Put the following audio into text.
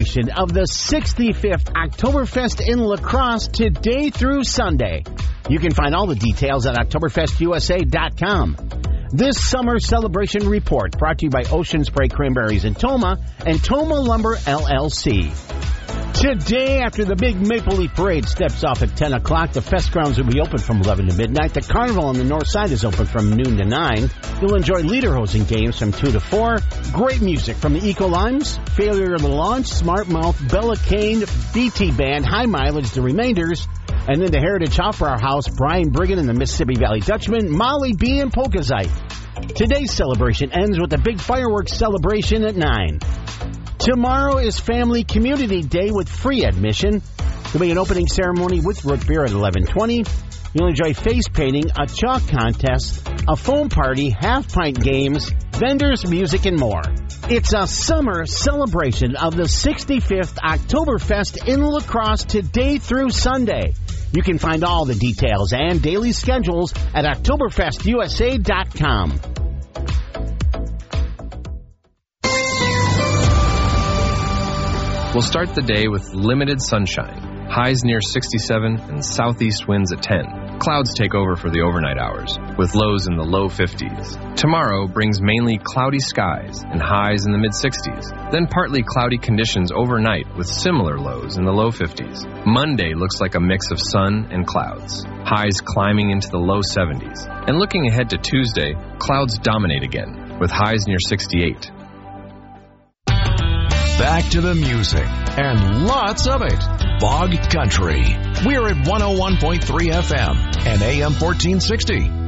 celebration of the 65th Oktoberfest in La Crosse today through Sunday. You can find all the details at OktoberfestUSA.com. This summer celebration report brought to you by Ocean Spray Cranberries in Toma and Toma Lumber LLC. Today, after the big Maple Leaf Parade steps off at 10 o'clock, the Fest grounds will be open from 11 to midnight. The Carnival on the north side is open from noon to 9. You'll enjoy lederhosen games from 2 to 4. Great music from the Eco Limes, Failure of the Launch, Smart Mouth, Bella Kane, BT Band, High Mileage, The Remainders, and then the Heritage Opera House, Brian Brigham and the Mississippi Valley Dutchman, Molly B. and Polkazite. Today's celebration ends with a big fireworks celebration at 9. Tomorrow is Family Community Day with free admission. There'll be an opening ceremony with root beer at 11:20. You'll enjoy face painting, a chalk contest, a foam party, half-pint games, vendors, music, and more. It's a summer celebration of the 65th Oktoberfest in La Crosse today through Sunday. You can find all the details and daily schedules at OktoberfestUSA.com. We'll start the day with limited sunshine, highs near 67 and southeast winds at 10. Clouds take over for the overnight hours, with lows in the low 50s. Tomorrow brings mainly cloudy skies and highs in the mid-60s, then partly cloudy conditions overnight with similar lows in the low 50s. Monday looks like a mix of sun and clouds, highs climbing into the low 70s. And looking ahead to Tuesday, clouds dominate again, with highs near 68. Back to the music, and lots of it. Bog Country. We're at 101.3 FM and AM 1460.